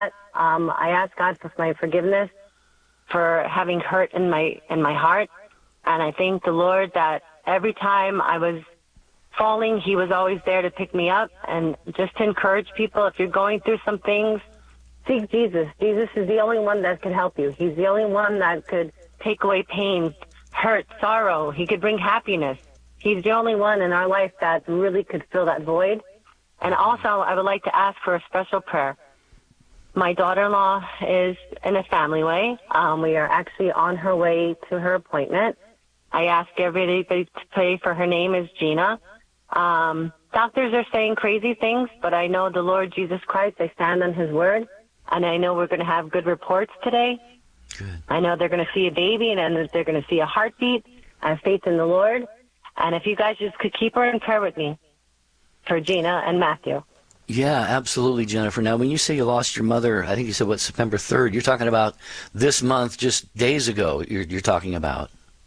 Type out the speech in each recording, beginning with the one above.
I asked God for my forgiveness for having hurt in my heart. And I thank the Lord that every time I was falling, he was always there to pick me up. And just to encourage people, if you're going through some things, seek Jesus. Jesus is the only one that can help you. He's the only one that could take away pain, hurt, sorrow. He could bring happiness. He's the only one in our life that really could fill that void. And also, I would like to ask for a special prayer. My daughter-in-law is in a family way. We are actually on her way to her appointment. I ask everybody to pray for her. Name is Gina. Doctors are saying crazy things, but I know the Lord Jesus Christ. I stand on his word, and I know we're going to have good reports today. Good. I know they're going to see a baby, and then they're going to see a heartbeat. I have faith in the Lord. And if you guys just could keep her in prayer with me for Gina and Matthew. Yeah, absolutely, Jennifer. Now, when you say you lost your mother, I think you said, September 3rd, you're talking about this month, just days ago, you're talking about.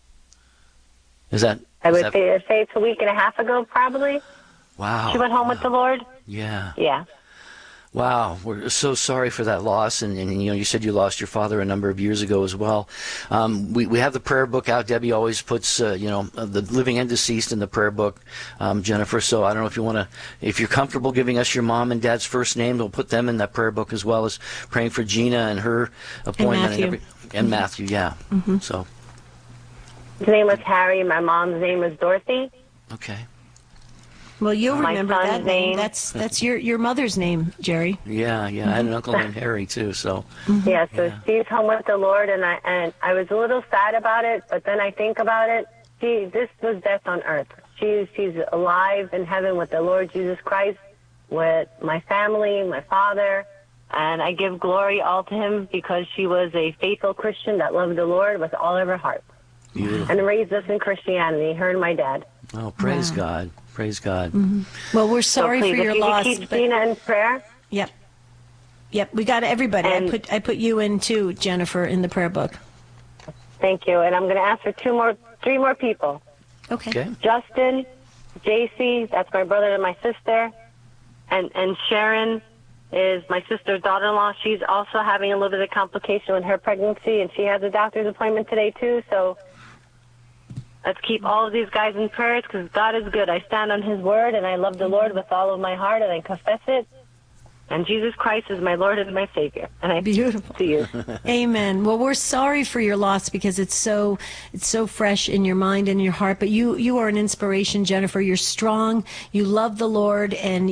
Is that? I would say it's a week and a half ago, probably. Wow. She went home with the Lord. Yeah. Yeah. Wow, we're so sorry for that loss, and you said you lost your father a number of years ago as well. We have the prayer book out. Debbie always puts the living and deceased in the prayer book, Jennifer. So I don't know if you're comfortable giving us your mom and dad's first name, we'll put them in that prayer book as well as praying for Gina and her appointment and Matthew. Yeah. Mm-hmm. So his name was Harry. My mom's name was Dorothy. Okay. Well, you'll remember that name. name. That's your mother's name, Jerry. Yeah. I had an uncle named Harry too. So. Mm-hmm. Yeah. So she's home with the Lord, and I was a little sad about it, but then I think about it. This was death on earth. She's alive in heaven with the Lord Jesus Christ, with my family, my father, and I give glory all to him because she was a faithful Christian that loved the Lord with all of her heart. Beautiful. And raised us in Christianity, her and my dad. Oh, praise God. Praise God. Mm-hmm. Well, we're sorry so please, for your loss. Keep Gina in prayer. Yep. We got everybody. And I put you in too, Jennifer, in the prayer book. Thank you. And I'm going to ask for three more people. Okay. Justin, JC, that's my brother and my sister, and Sharon is my sister's daughter-in-law. She's also having a little bit of complication with her pregnancy, and she has a doctor's appointment today too. So let's keep all of these guys in prayers because God is good. I stand on his word, and I love the Lord with all of my heart, and I confess it. And Jesus Christ is my Lord and my Savior. And I Beautiful. see you. Amen. Well, we're sorry for your loss because it's so fresh in your mind and your heart. But you are an inspiration, Jennifer. You're strong. You love the Lord, and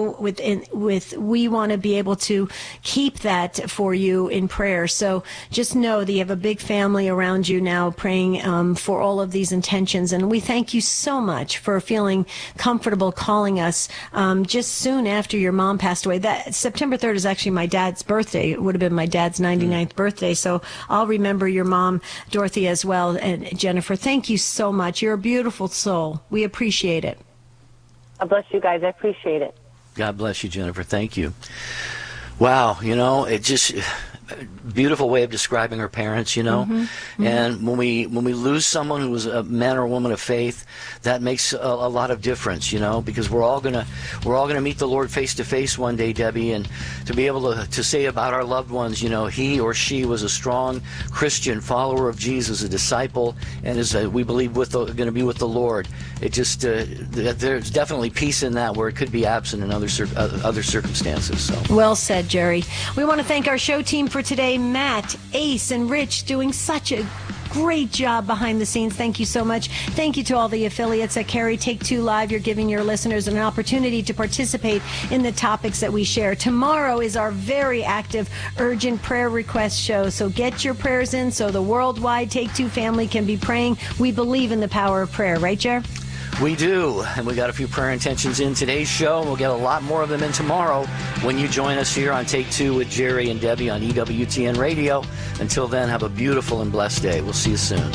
we want to be able to keep that for you in prayer. So just know that you have a big family around you now praying for all of these intentions. And we thank you so much for feeling comfortable calling us just soon after your mom passed away. That September 3rd is actually my dad's birthday. It would have been my dad's 99th birthday. So I'll remember your mom, Dorothy, as well. And Jennifer, thank you so much. You're a beautiful soul. We appreciate it. God bless you guys. I appreciate it. God bless you, Jennifer. Thank you. Wow, it just beautiful way of describing her parents, Mm-hmm. Mm-hmm. And when we lose someone who was a man or woman of faith, that makes a lot of difference, because we're all gonna meet the Lord face to face one day, Debbie, and to be able to say about our loved ones, he or she was a strong Christian follower of Jesus, a disciple, and is we believe going to be with the Lord. It just there's definitely peace in that where it could be absent in other circumstances. So well said, Jerry. We want to thank our show team for today, Matt, Ace, and Rich, doing such a great job behind the scenes. Thank you so much. Thank you to all the affiliates at Carry Take Two Live. You're giving your listeners an opportunity to participate in the topics that we share. Tomorrow is our very active urgent prayer request show. So get your prayers in so the worldwide Take Two family can be praying. We believe in the power of prayer. Right, Jer? We do, and we got a few prayer intentions in today's show. We'll get a lot more of them in tomorrow when you join us here on Take Two with Jerry and Debbie on EWTN Radio. Until then, have a beautiful and blessed day. We'll see you soon.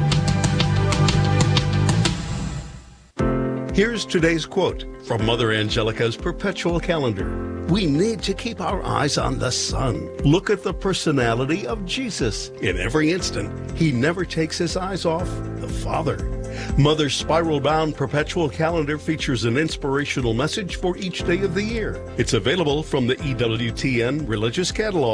Here's today's quote from Mother Angelica's Perpetual Calendar. We need to keep our eyes on the sun. Look at the personality of Jesus. In every instant, he never takes his eyes off the Father. Mother's spiral-bound perpetual calendar features an inspirational message for each day of the year. It's available from the EWTN Religious Catalog